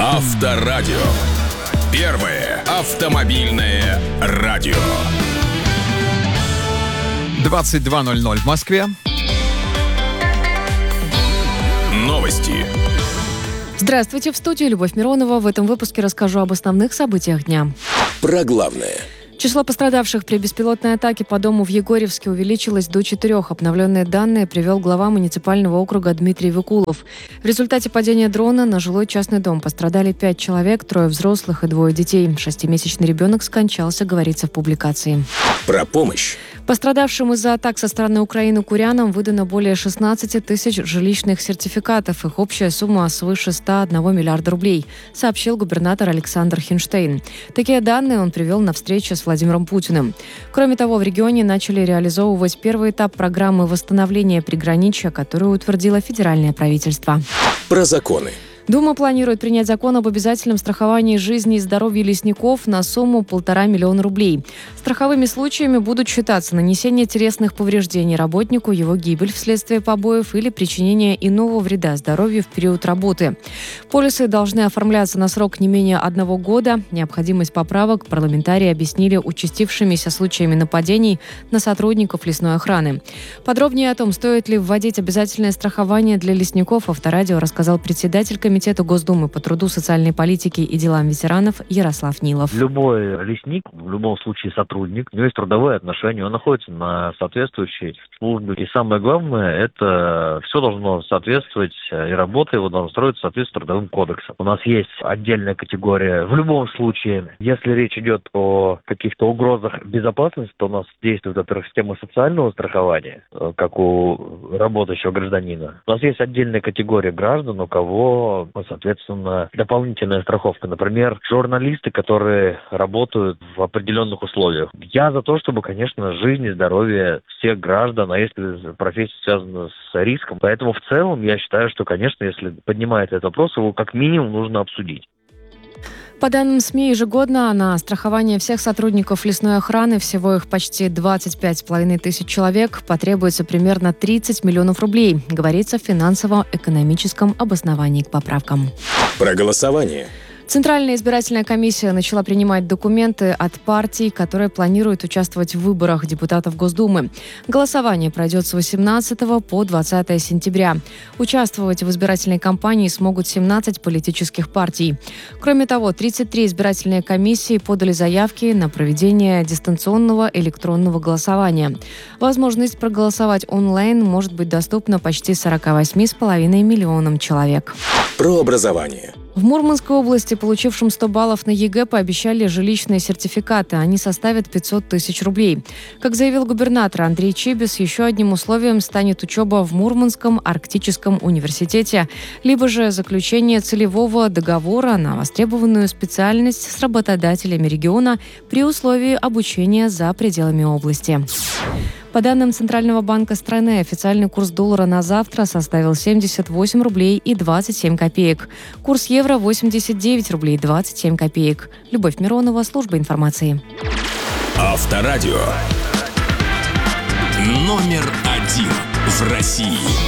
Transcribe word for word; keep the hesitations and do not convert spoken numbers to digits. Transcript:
Авторадио. Первое автомобильное радио. двадцать два ноль ноль в Москве. Новости. Здравствуйте, в студии Любовь Миронова. В этом выпуске расскажу об основных событиях дня. Про главное. Число пострадавших при беспилотной атаке по дому в Егорьевске увеличилось до четырех. Обновленные данные привел глава муниципального округа Дмитрий Викулов. В результате падения дрона на жилой частный дом пострадали пять человек, трое взрослых и двое детей. Шестимесячный ребенок скончался, говорится в публикации. Про помощь. Пострадавшим из-за атак со стороны Украины курянам выдано более шестнадцать тысяч жилищных сертификатов. Их общая сумма свыше ста одного миллиарда рублей, сообщил губернатор Александр Хинштейн. Такие данные он привел на встрече с Владимиром Путиным. Кроме того, в регионе начали реализовывать первый этап программы восстановления приграничья, которую утвердило федеральное правительство. Про законы. Дума планирует принять закон об обязательном страховании жизни и здоровья лесников на сумму полтора миллиона рублей. Страховыми случаями будут считаться нанесение телесных повреждений работнику, его гибель вследствие побоев или причинение иного вреда здоровью в период работы. Полисы должны оформляться на срок не менее одного года. Необходимость поправок парламентарии объяснили участившимися случаями нападений на сотрудников лесной охраны. Подробнее о том, стоит ли вводить обязательное страхование для лесников, Авторадио рассказал председатель комитета Комитета Госдумы по труду, социальной политике и делам ветеранов Ярослав Нилов. Любой лесник, в любом случае сотрудник, у него есть трудовые отношения, он находится на соответствующей службе. И самое главное, это все должно соответствовать, и работа его должна строиться в соответствии с трудовым кодексом. У нас есть отдельная категория. В любом случае, если речь идет о каких-то угрозах безопасности, то у нас действует, во-первых, система социального страхования, как у работающего гражданина. У нас есть отдельная категория граждан, у кого соответственно, дополнительная страховка. Например, журналисты, которые работают в определенных условиях. Я за то, чтобы, конечно, жизнь и здоровье всех граждан, а если профессия связана с риском. Поэтому в целом я считаю, что, конечно, если поднимается этот вопрос, его как минимум нужно обсудить. По данным СМИ, ежегодно на страхование всех сотрудников лесной охраны, всего их почти двадцать пять с половиной тысяч человек, потребуется примерно тридцать миллионов рублей, говорится в финансово-экономическом обосновании к поправкам. Про голосование. Центральная избирательная комиссия начала принимать документы от партий, которые планируют участвовать в выборах депутатов Госдумы. Голосование пройдет с восемнадцатого по двадцатое сентября. Участвовать в избирательной кампании смогут семнадцать политических партий. Кроме того, тридцать три избирательные комиссии подали заявки на проведение дистанционного электронного голосования. Возможность проголосовать онлайн может быть доступна почти сорока восьми с половиной миллионам человек. Про образование. В Мурманской области получившим сто баллов на ЕГЭ пообещали жилищные сертификаты. Они составят пятьсот тысяч рублей. Как заявил губернатор Андрей Чибис, еще одним условием станет учеба в Мурманском арктическом университете, либо же заключение целевого договора на востребованную специальность с работодателями региона при условии обучения за пределами области. По данным Центрального банка страны, официальный курс доллара на завтра составил семьдесят восемь рублей и двадцать семь копеек. Курс евро – восемьдесят девять рублей двадцать семь копеек. Любовь Миронова, служба информации. Авторадио. Номер один в России.